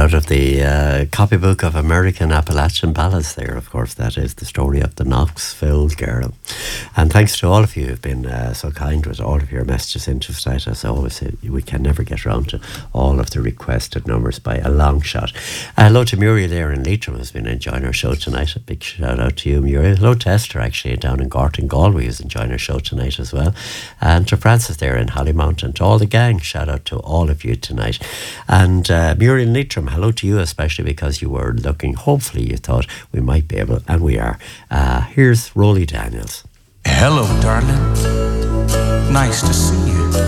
out of the copybook of American Appalachian Ballads there, of course. That is the story of the Knoxville girl. And thanks to all of you who've been so kind with all of your messages into tonight. As I always say, we can never get around to all of the requested numbers by a long shot. Hello to Muriel there in Leitrim, who's been enjoying our show tonight. A big shout out to you, Muriel. Hello to Esther, actually, down in Gorton, Galway, who's enjoying our show tonight as well. And to Francis there in Hollymount, and to all the gang, shout out to all of you tonight. And Muriel Leitrim, hello to you, especially because you were looking, hopefully you thought we might be able, and we are. Here's Rolly Daniels. Hello, darling. Nice to see you.